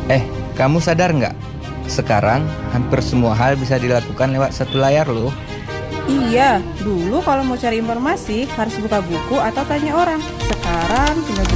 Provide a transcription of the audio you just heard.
Kamu sadar nggak? Sekarang hampir semua hal bisa dilakukan lewat satu layar loh. Iya, dulu kalau mau cari informasi harus buka buku atau tanya orang. Sekarang tinggal